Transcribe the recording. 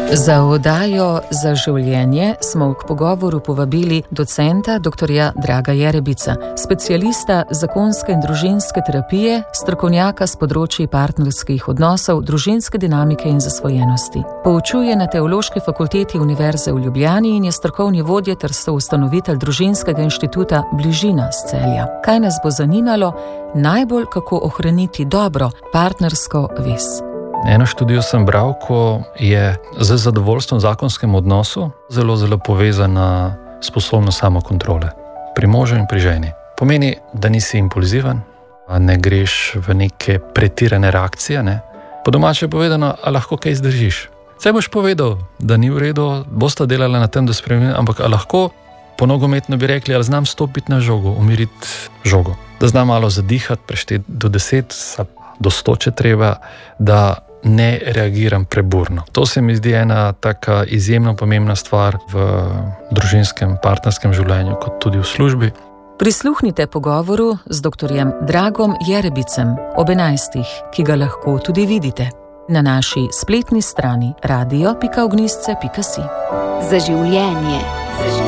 Za oddajo Za življenje smo k pogovoru povabili docenta dr. Draga Jerebica, specialista zakonske in družinske terapije, strokovnjaka s področji partnerskih odnosov, družinske dinamike in zasvojenosti. Poučuje na Teološki fakulteti Univerze v Ljubljani in je strokovni vodja ter soustanovitelj Družinskega inštituta Bližina s Celja. Kaj nas bo zanimalo? Najbolj, kako ohraniti dobro partnersko vez. Eno študijo sem bral, ko je z zadovoljstvom v zakonskem odnosu zelo povezana sposobnost samokontrole. Pri možu in pri ženi. Pomeni, da nisi impulziven, ne greš v neke pretirane reakcije, ne? Po domače povedano, a lahko kaj zdržiš. Saj boš povedal, da ni v redu, bosta delala na tem, da spremeni, ampak a lahko, po nogometno bi rekli, ali znam stopiti na žogo, umiriti žogo. Da znam malo zadihati, prešteti do 10, do 100, če treba, da ne reagiram preburno. To se mi zdi ena taka izjemno pomembna stvar v družinskem, partnerskem življenju, kot tudi v službi. Prisluhnite pogovoru z dr. Dragom Jerebicem ob 11, ki ga lahko tudi vidite na naši spletni strani radio.ognisce.si. Za življenje.